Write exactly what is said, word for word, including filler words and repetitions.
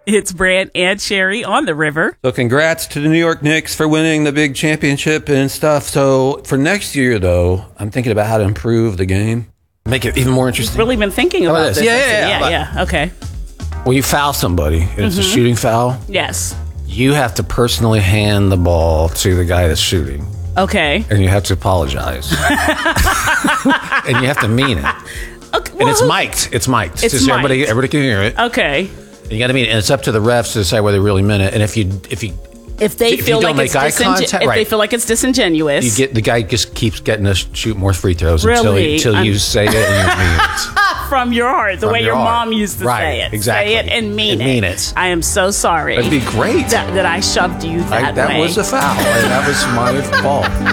It's Brant and Sherry on the river. So congrats to the New York Knicks for winning the big championship and stuff. So for next year, though, I'm thinking about how to improve the game. Make it even more interesting. Really been thinking about, about this. Yeah, yeah, yeah. yeah. yeah, yeah. Okay. Well, you foul somebody, and it's Mm-hmm. a shooting foul. Yes. You have to personally hand the ball to the guy that's shooting. Okay. And you have to apologize. And you have to mean it. Okay. And it's well, mic'd. It's mic'd. It's Just so everybody, mic'd. everybody can hear it. Okay. And you got to mean it. And it's up to the refs to decide whether they really meant it. And if you if you If they If you feel don't like it's make eye disingen- contact- if right. they feel like it's disingenuous, you get the guy just keeps getting to shoot more free throws until Really? until you I'm- say it and you mean it. from your heart, the From way your your heart. mom used to Right, say it. exactly. Say it and mean And it. mean it. I am so sorry. That'd be great. that, that I shoved you that I, that way. was a foul. And that was my fault.